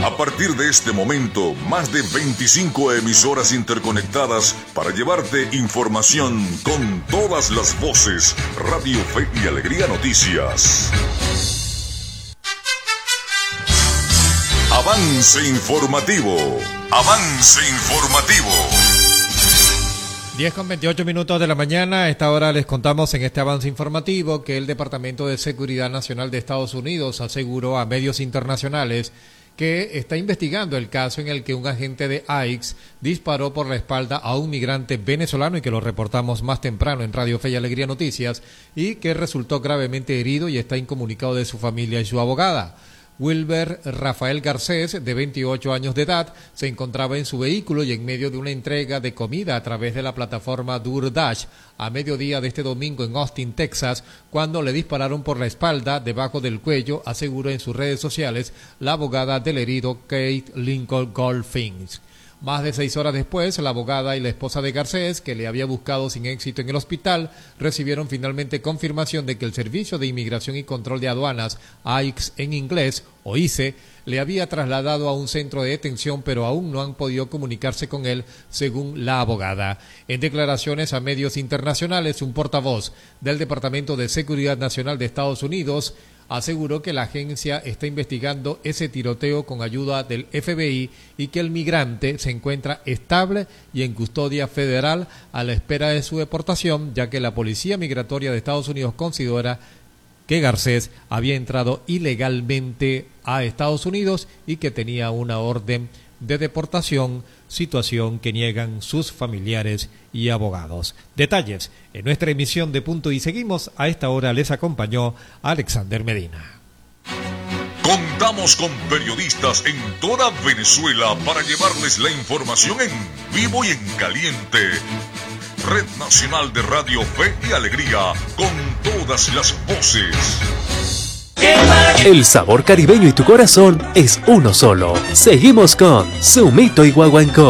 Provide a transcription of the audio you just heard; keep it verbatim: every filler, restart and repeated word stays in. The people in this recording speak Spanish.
A partir de este momento, más de veinticinco emisoras interconectadas para llevarte información con todas las voces. Radio Fe y Alegría Noticias. Avance informativo. Avance informativo. diez con veintiocho minutos de la mañana. A esta hora les contamos en este avance informativo que el Departamento de Seguridad Nacional de Estados Unidos aseguró a medios internacionales que está investigando el caso en el que un agente de I C E disparó por la espalda a un migrante venezolano y que lo reportamos más temprano en Radio Fe y Alegría Noticias y que resultó gravemente herido y está incomunicado de su familia y su abogada. Wilber Rafael Garcés, de veintiocho años de edad, se encontraba en su vehículo y en medio de una entrega de comida a través de la plataforma DoorDash a mediodía de este domingo en Austin, Texas, cuando le dispararon por la espalda, debajo del cuello, aseguró en sus redes sociales la abogada del herido Kate Lincoln Goldfinch. Más de seis horas después, la abogada y la esposa de Garcés, que le había buscado sin éxito en el hospital, recibieron finalmente confirmación de que el Servicio de Inmigración y Control de Aduanas, I C E en inglés, o I C E, le había trasladado a un centro de detención, pero aún no han podido comunicarse con él, según la abogada. En declaraciones a medios internacionales, un portavoz del Departamento de Seguridad Nacional de Estados Unidos aseguró que la agencia está investigando ese tiroteo con ayuda del F B I y que el migrante se encuentra estable y en custodia federal a la espera de su deportación, ya que la Policía Migratoria de Estados Unidos considera que Garcés había entrado ilegalmente a Estados Unidos y que tenía una orden de deportación, situación que niegan sus familiares y abogados. Detalles en nuestra emisión de Punto y Seguimos. A esta hora les acompañó Alexander Medina. Contamos con periodistas en toda Venezuela para llevarles la información en vivo y en caliente. Red Nacional de Radio Fe y Alegría, con todas las voces. El sabor caribeño y tu corazón es uno solo. Seguimos con Sumito y Guaguancó.